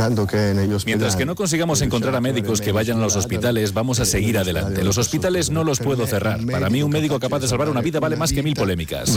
Mientras que no consigamos encontrar a médicos que vayan a los hospitales, vamos a seguir adelante. Los hospitales no los puedo cerrar. Para mí, un médico capaz de salvar una vida vale más que 1000 polémicas.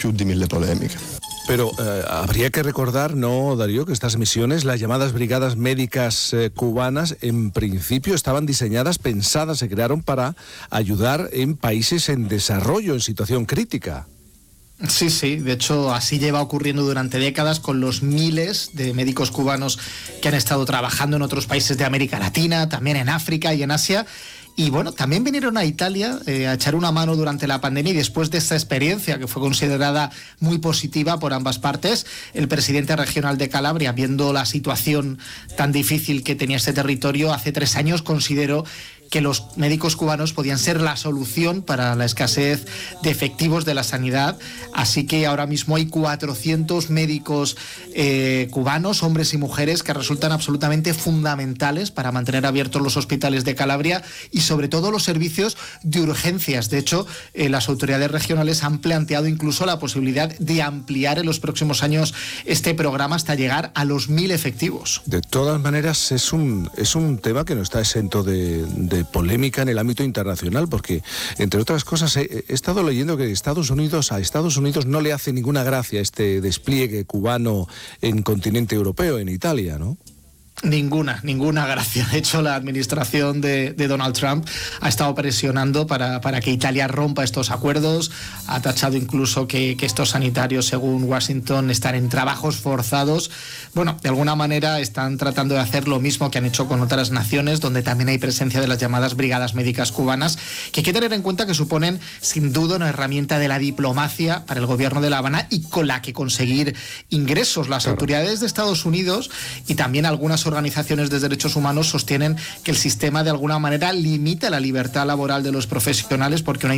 Pero habría que recordar, ¿no, Darío?, que estas misiones, las llamadas brigadas médicas cubanas, en principio estaban diseñadas, pensadas, se crearon para ayudar en países en desarrollo, en situación crítica. Sí, sí, de hecho así lleva ocurriendo durante décadas con los miles de médicos cubanos que han estado trabajando en otros países de América Latina, también en África y en Asia. Y bueno, también vinieron a Italia a echar una mano durante la pandemia, y después de esta experiencia que fue considerada muy positiva por ambas partes, el presidente regional de Calabria, viendo la situación tan difícil que tenía este territorio, hace 3 años consideró que los médicos cubanos podían ser la solución para la escasez de efectivos de la sanidad. Así que ahora mismo hay 400 médicos cubanos, hombres y mujeres, que resultan absolutamente fundamentales para mantener abiertos los hospitales de Calabria y sobre todo los servicios de urgencias. De hecho, las autoridades regionales han planteado incluso la posibilidad de ampliar en los próximos años este programa hasta llegar a los 1000 efectivos. De todas maneras, es un tema que no está exento de polémica en el ámbito internacional, porque, entre otras cosas, he estado leyendo que a Estados Unidos no le hace ninguna gracia este despliegue cubano en continente europeo, en Italia, ¿no? Ninguna gracia. De hecho, la administración de Donald Trump ha estado presionando para que Italia rompa estos acuerdos. Ha tachado incluso que estos sanitarios, según Washington, están en trabajos forzados. Bueno, de alguna manera están tratando de hacer lo mismo que han hecho con otras naciones, donde también hay presencia de las llamadas brigadas médicas cubanas, que hay que tener en cuenta que suponen, sin duda, una herramienta de la diplomacia para el gobierno de La Habana y con la que conseguir ingresos. Las autoridades de Estados Unidos y también algunas organizaciones de derechos humanos sostienen que el sistema de alguna manera limita la libertad laboral de los profesionales, porque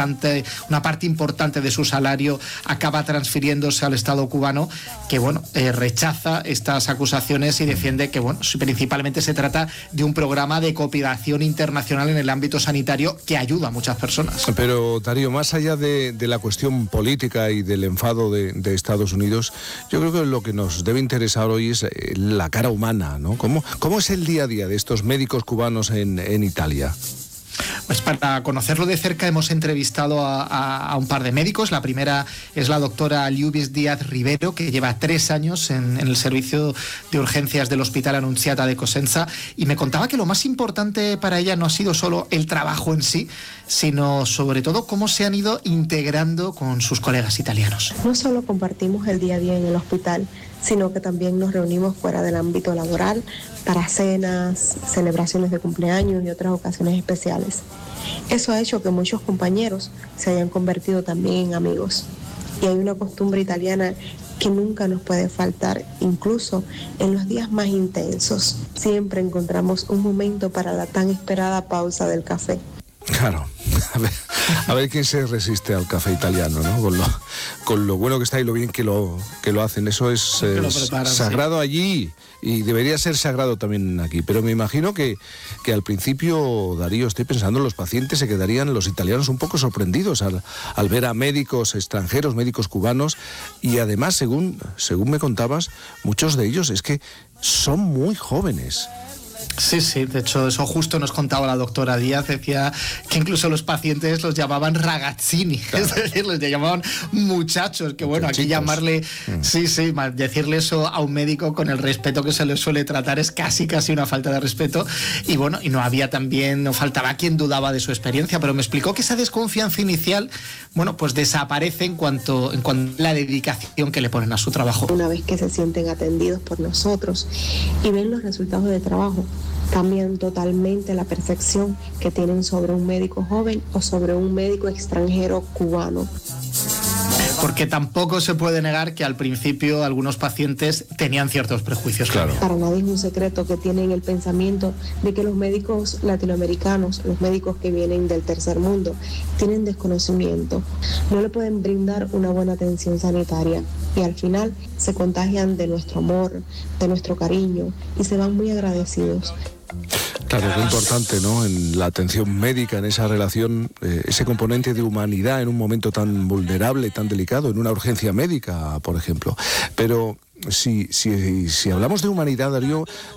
una parte importante de su salario acaba transfiriéndose al Estado cubano, que rechaza estas acusaciones y defiende que principalmente se trata de un programa de cooperación internacional en el ámbito sanitario que ayuda a muchas personas. Pero, Darío, más allá de la cuestión política y del enfado de Estados Unidos, yo creo que lo que nos debe interesar hoy es la cara humana, ¿no? ¿Cómo es el día a día de estos médicos cubanos en Italia? Pues para conocerlo de cerca hemos entrevistado a un par de médicos. La primera es la doctora Liubis Díaz Rivero, que lleva 3 años en el servicio de urgencias del Hospital Annunziata de Cosenza, y me contaba que lo más importante para ella no ha sido solo el trabajo en sí, sino sobre todo cómo se han ido integrando con sus colegas italianos. No solo compartimos el día a día en el hospital, sino que también nos reunimos fuera del ámbito laboral para cenas, celebraciones de cumpleaños y otras ocasiones especiales. Eso ha hecho que muchos compañeros se hayan convertido también en amigos. Y hay una costumbre italiana que nunca nos puede faltar, incluso en los días más intensos. Siempre encontramos un momento para la tan esperada pausa del café. Claro, a ver quién se resiste al café italiano, ¿no? Con lo bueno que está y lo bien que lo hacen. Eso es sagrado allí y debería ser sagrado también aquí. Pero me imagino que al principio, Darío, estoy pensando, los pacientes se quedarían, los italianos, un poco sorprendidos al ver a médicos extranjeros, médicos cubanos, y además, según me contabas, muchos de ellos es que son muy jóvenes. Sí, de hecho eso justo nos contaba la doctora Díaz, decía que incluso los pacientes los llamaban ragazzini, claro. Es decir, les llamaban muchachos, que bueno, aquí llamarle, decirle eso a un médico con el respeto que se le suele tratar es casi una falta de respeto, y bueno, y no faltaba quien dudaba de su experiencia, pero me explicó que esa desconfianza inicial, pues desaparece en cuanto a la dedicación que le ponen a su trabajo. Una vez que se sienten atendidos por nosotros y ven los resultados de trabajo, cambian totalmente la percepción que tienen sobre un médico joven o sobre un médico extranjero cubano. Porque tampoco se puede negar que al principio algunos pacientes tenían ciertos prejuicios. Claro. Para nadie es un secreto que tienen el pensamiento de que los médicos latinoamericanos, los médicos que vienen del tercer mundo, tienen desconocimiento, no le pueden brindar una buena atención sanitaria y al final se contagian de nuestro amor, de nuestro cariño y se van muy agradecidos. Claro, es muy importante, ¿no?, en la atención médica, en esa relación, ese componente de humanidad en un momento tan vulnerable, tan delicado, en una urgencia médica, por ejemplo. Pero si hablamos de humanidad, Darío,